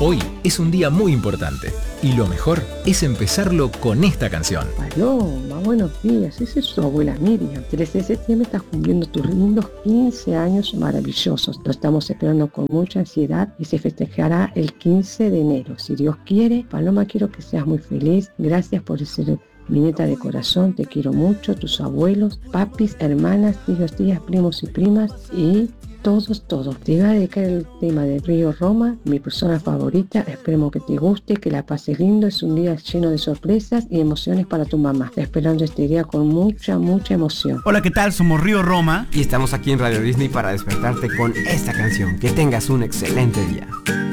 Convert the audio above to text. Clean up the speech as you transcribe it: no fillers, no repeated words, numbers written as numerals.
Hoy es un día muy importante y lo mejor es empezarlo con esta canción. Paloma, buenos días. Esa es su abuela Miriam. 13 de septiembre estás cumpliendo tus lindos 15 años maravillosos. Lo estamos esperando con mucha ansiedad y se festejará el 15 de enero. Si Dios quiere, Paloma, quiero que seas muy feliz. Gracias por ser mi nieta de corazón. Te quiero mucho. Tus abuelos, papis, hermanas, tíos, tías, primos y primas y todos. Te voy a dedicar el tema de Río Roma, mi persona favorita. Esperemos que te guste, que la pases lindo. Es un día lleno de sorpresas y emociones para tu mamá. Está esperando este día con mucha emoción. Hola, ¿qué tal? Somos Río Roma y estamos aquí en Radio Disney para despertarte con esta canción. Que tengas un excelente día.